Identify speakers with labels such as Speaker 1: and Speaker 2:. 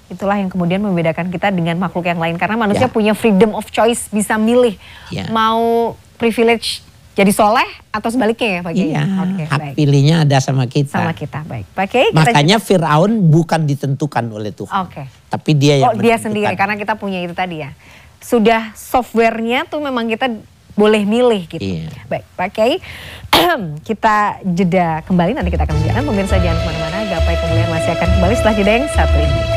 Speaker 1: Itulah yang kemudian membedakan kita dengan makhluk yang lain. Karena manusia punya freedom of choice, bisa milih mau privilege jadi soleh atau sebaliknya ya Pak Kiai?
Speaker 2: Iya, hak
Speaker 1: baik.
Speaker 2: pilihnya ada sama kita.
Speaker 1: Sama kita, baik. Pak Kiai,
Speaker 2: makanya Fir'aun bukan ditentukan oleh Tuhan. Tapi dia yang
Speaker 1: dia sendiri, karena kita punya itu tadi ya. Sudah softwarenya tuh memang kita boleh milih gitu. Baik, Pak Kiai, kita jeda kembali, nanti kita akan menjalankan. Pemirsa jangan kemana-mana, Gapai Kemuliaan masih akan kembali setelah jeda yang satu ini.